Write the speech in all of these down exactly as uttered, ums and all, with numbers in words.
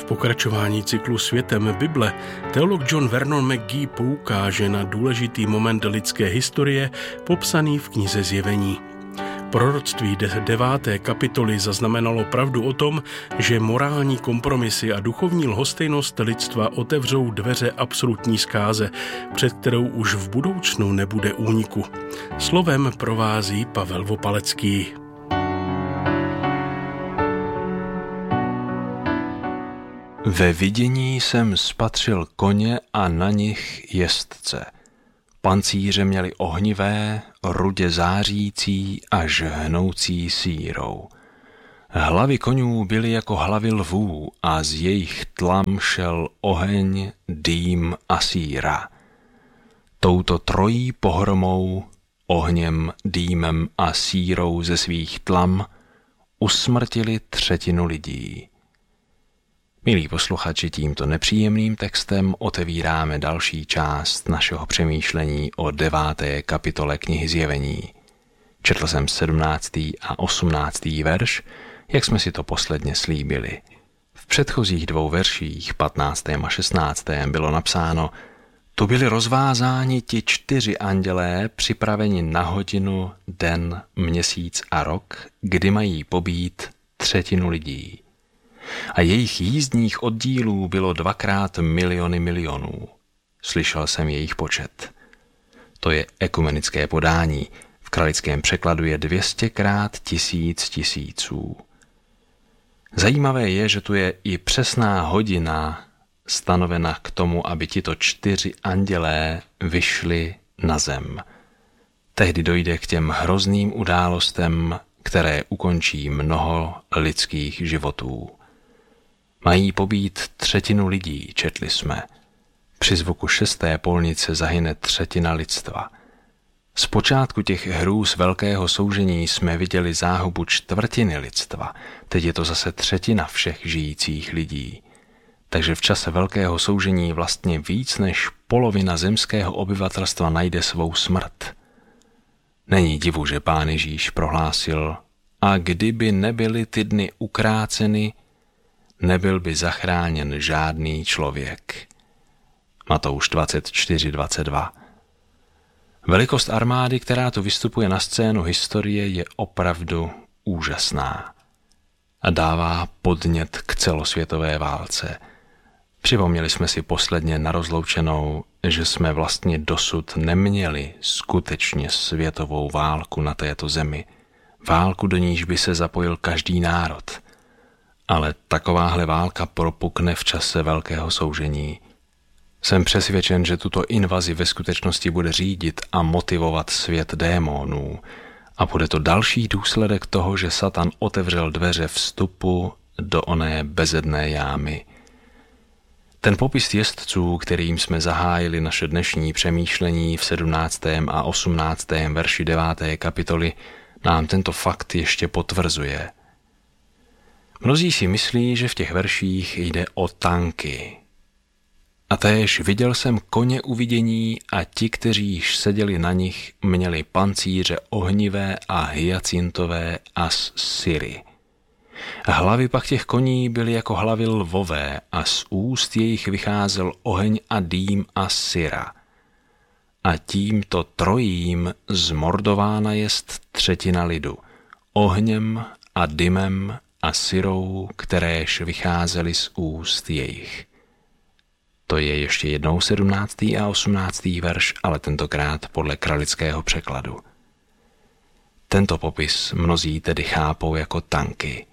V pokračování cyklu Světem Bible teolog John Vernon McGee poukáže na důležitý moment lidské historie popsaný v knize Zjevení. Proroctví deváté kapitoly zaznamenalo pravdu o tom, že morální kompromisy a duchovní lhostejnost lidstva otevřou dveře absolutní zkáze, před kterou už v budoucnu nebude úniku. Slovem provází Pavel Vopalecký. Ve vidění jsem spatřil koně a na nich jezdce. Pancíře měli ohnivé, rudě zářící až hnoucí sírou. Hlavy konňů byly jako hlavy lvů a z jejich tlam šel oheň, dým a síra. Touto trojí pohromou, ohněm, dýmem a sírou ze svých tlam usmrtili třetinu lidí. Milí posluchači, tímto nepříjemným textem otevíráme další část našeho přemýšlení o deváté kapitole knihy Zjevení. Četl jsem sedmnáctý a osmnáctý verš, jak jsme si to posledně slíbili. V předchozích dvou verších, patnáctém a šestnáctém, bylo napsáno: tu byli rozvázáni ti čtyři andělé, připraveni na hodinu, den, měsíc a rok, kdy mají pobít třetinu lidí. A jejich jízdních oddílů bylo dvakrát miliony milionů. Slyšel jsem jejich počet. To je ekumenické podání. V kralickém překladu je dvěstěkrát tisíc tisíců. Zajímavé je, že tu je i přesná hodina stanovena k tomu, aby tito čtyři andělé vyšli na zem. Tehdy dojde k těm hrozným událostem, které ukončí mnoho lidských životů. Mají pobít třetinu lidí, četli jsme. Při zvuku šesté polnice zahyne třetina lidstva. Z počátku těch hrůz velkého soužení jsme viděli záhubu čtvrtiny lidstva, teď je to zase třetina všech žijících lidí. Takže v čase velkého soužení vlastně víc než polovina zemského obyvatelstva najde svou smrt. Není divu, že Pán Ježíš prohlásil: a kdyby nebyly ty dny ukráceny, nebyl by zachráněn žádný člověk. Matouš dvacet čtyři dvacet dva. Velikost armády, která tu vystupuje na scénu historie, je opravdu úžasná a dává podnět k celosvětové válce. Připomněli jsme si posledně na rozloučenou, že jsme vlastně dosud neměli skutečně světovou válku na této zemi. Válku, do níž by se zapojil každý národ. Ale takováhle válka propukne v čase velkého soužení. Jsem přesvědčen, že tuto invazi ve skutečnosti bude řídit a motivovat svět démonů a bude to další důsledek toho, že Satan otevřel dveře vstupu do oné bezedné jámy. Ten popis jezdců, kterým jsme zahájili naše dnešní přemýšlení v sedmnáctém a osmnáctém verši deváté kapitoly, nám tento fakt ještě potvrzuje. Mnozí si myslí, že v těch verších jde o tanky. A též viděl jsem koně u vidění a ti, kteří již seděli na nich, měli pancíře ohnivé a hyacintové a z syry. Hlavy pak těch koní byly jako hlavy lvové a z úst jejich vycházel oheň a dým a syra. A tímto trojím zmordována jest třetina lidu, ohněm a dymem a syrou, kteréž vycházely z úst jejich. To je ještě jednou sedmnáctý a osmnáctý verš, ale tentokrát podle kralického překladu. Tento popis mnozí tedy chápou jako tanky.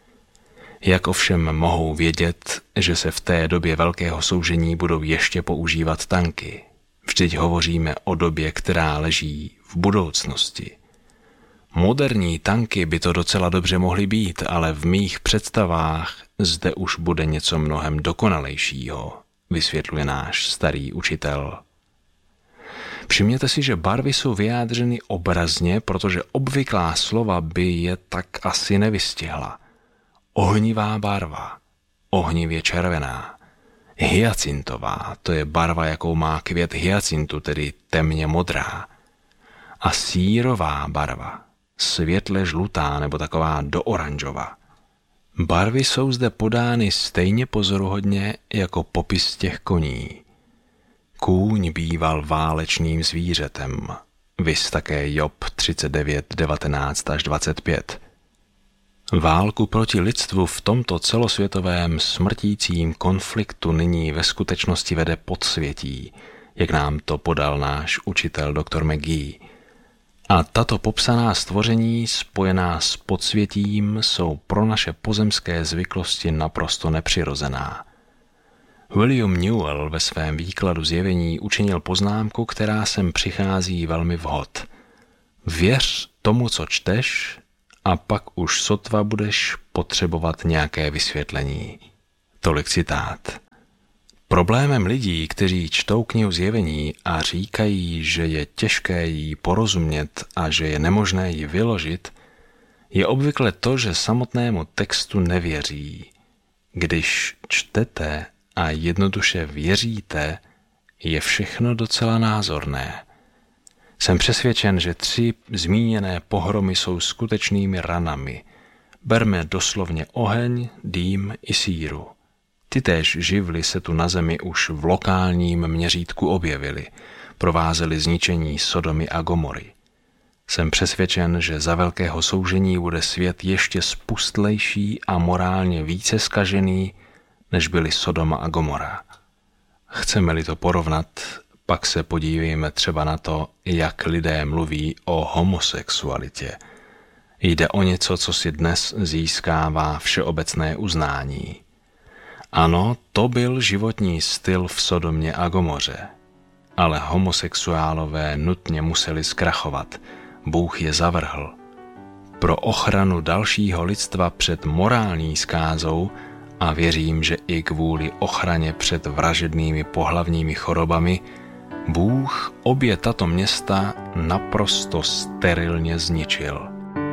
Jak ovšem mohou vědět, že se v té době velkého soužení budou ještě používat tanky? Vždyť hovoříme o době, která leží v budoucnosti. Moderní tanky by to docela dobře mohly být, ale v mých představách zde už bude něco mnohem dokonalejšího, vysvětluje náš starý učitel. Všimněte si, že barvy jsou vyjádřeny obrazně, protože obvyklá slova by je tak asi nevystihla. Ohnivá barva, ohnivě červená. Hyacintová, to je barva, jakou má květ hyacintu, tedy temně modrá. A sírová barva, světle žlutá nebo taková dooranžová. Barvy jsou zde podány stejně pozoruhodně jako popis těch koní. Kůň býval válečným zvířetem, viz také Job třicet devět, devatenáct až dvacet pět. Válku proti lidstvu v tomto celosvětovém smrtícím konfliktu nyní ve skutečnosti vede podsvětí, jak nám to podal náš učitel doktor McGee. A tato popsaná stvoření spojená s podsvětím jsou pro naše pozemské zvyklosti naprosto nepřirozená. William Newell ve svém výkladu zjevení učinil poznámku, která sem přichází velmi vhod. Věř tomu, co čteš, a pak už sotva budeš potřebovat nějaké vysvětlení. Tolik citát. Problémem lidí, kteří čtou knihu zjevení a říkají, že je těžké jí porozumět a že je nemožné ji vyložit, je obvykle to, že samotnému textu nevěří. Když čtete a jednoduše věříte, je všechno docela názorné. Jsem přesvědčen, že tři zmíněné pohromy jsou skutečnými ranami. Berme doslovně oheň, dým i síru. Tytéž živly se tu na zemi už v lokálním měřítku objevily, provázely zničení Sodomy a Gomory. Jsem přesvědčen, že za velkého soužení bude svět ještě spustlejší a morálně více zkažený, než byly Sodoma a Gomora. Chceme-li to porovnat, pak se podívejme třeba na to, jak lidé mluví o homosexualitě. Jde o něco, co si dnes získává všeobecné uznání. Ano, to byl životní styl v Sodomě a Gomoře, ale homosexuálové nutně museli zkrachovat. Bůh je zavrhl. Pro ochranu dalšího lidstva před morální zkázou a věřím, že i kvůli ochraně před vražednými pohlavními chorobami, Bůh obě tato města naprosto sterilně zničil.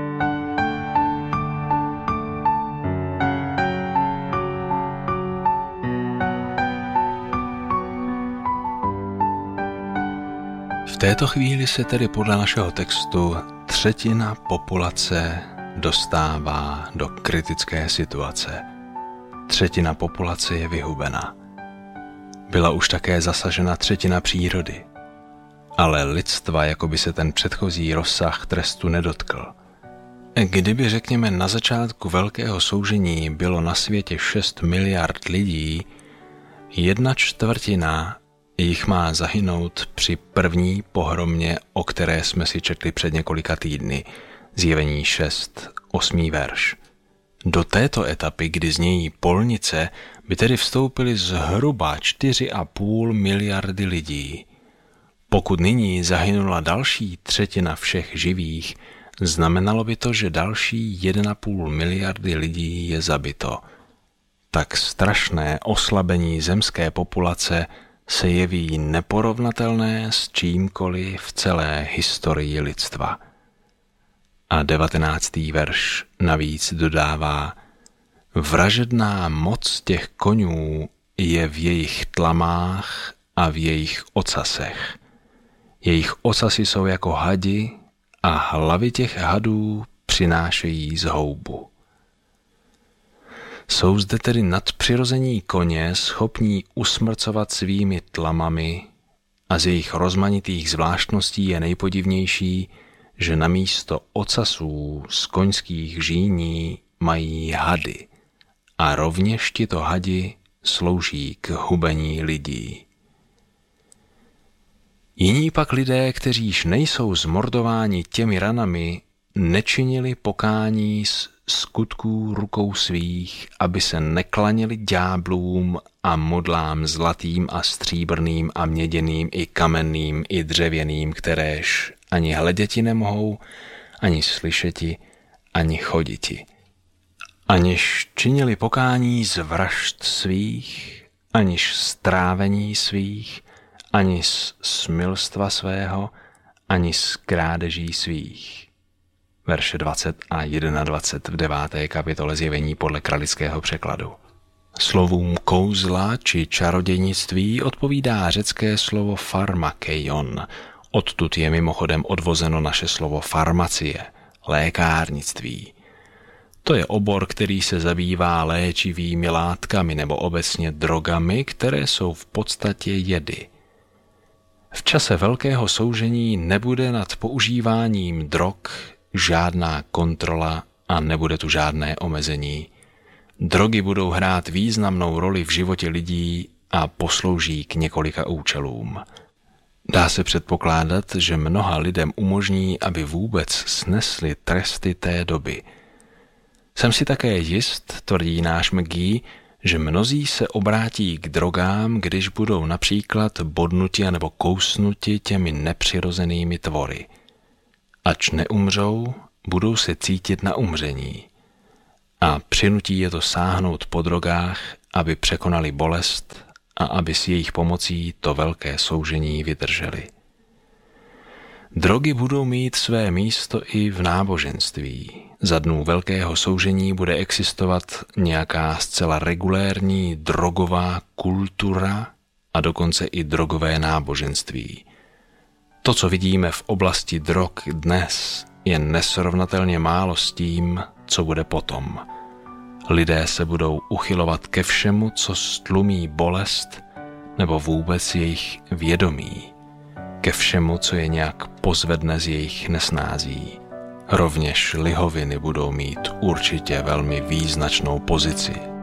V této chvíli se tedy podle našeho textu třetina populace dostává do kritické situace. Třetina populace je vyhubena. Byla už také zasažena třetina přírody. Ale lidstva jako by se ten předchozí rozsah trestu nedotkl. Kdyby, řekněme, na začátku velkého soužení bylo na světě šest miliard lidí, jedna čtvrtina jich má zahynout při první pohromě, o které jsme si četli před několika týdny, Zjevení šest, osmý verš. Do této etapy, kdy znějí polnice, by tedy vstoupily zhruba čtyři a půl miliardy lidí. Pokud nyní zahynula další třetina všech živých, znamenalo by to, že další jedna a půl miliardy lidí je zabito. Tak strašné oslabení zemské populace se jeví neporovnatelné s čímkoliv v celé historii lidstva. A devatenáctý verš navíc dodává: vražedná moc těch koňů je v jejich tlamách a v jejich ocasech. Jejich ocasy jsou jako hadi a hlavy těch hadů přinášejí zhoubu. Jsou zde tedy nadpřirození koně schopní usmrcovat svými tlamami a z jejich rozmanitých zvláštností je nejpodivnější, že namísto ocasů z koňských žíní mají hady a rovněž tito hadi slouží k hubení lidí. Jiní pak lidé, kteří již nejsou zmordováni těmi ranami, nečinili pokání z skutků rukou svých, aby se neklanili ďáblům a modlám zlatým a stříbrným a měděným i kamenným i dřevěným, kteréž ani hleděti nemohou, ani slyšeti, ani choditi. Aniž činili pokání z vražd svých, aniž z trávení svých, ani z smilstva svého, ani z krádeží svých. Verše dvacet a dvacet jedna v deváté kapitole Zjevení podle kralického překladu. Slovům kouzla či čarodějnictví odpovídá řecké slovo farmakeion. Odtud je mimochodem odvozeno naše slovo farmacie, lékárnictví. To je obor, který se zabývá léčivými látkami nebo obecně drogami, které jsou v podstatě jedy. V čase velkého soužení nebude nad používáním drog žádná kontrola a nebude tu žádné omezení. Drogy budou hrát významnou roli v životě lidí a poslouží k několika účelům. Dá se předpokládat, že mnoha lidem umožní, aby vůbec snesli tresty té doby. Jsem si také jist, tvrdí náš McGee, že mnozí se obrátí k drogám, když budou například bodnuti nebo kousnuti těmi nepřirozenými tvory. Ač neumřou, budou se cítit na umření. A přinutí je to sáhnout po drogách, aby překonali bolest a aby s jejich pomocí to velké soužení vydrželi. Drogy budou mít své místo i v náboženství. Za dnů velkého soužení bude existovat nějaká zcela regulérní drogová kultura a dokonce i drogové náboženství. To, co vidíme v oblasti drog dnes, je nesrovnatelně málo s tím, co bude potom. Lidé se budou uchylovat ke všemu, co stlumí bolest nebo vůbec jejich vědomí, ke všemu, co je nějak pozvedne z jejich nesnází. Rovněž lihoviny budou mít určitě velmi význačnou pozici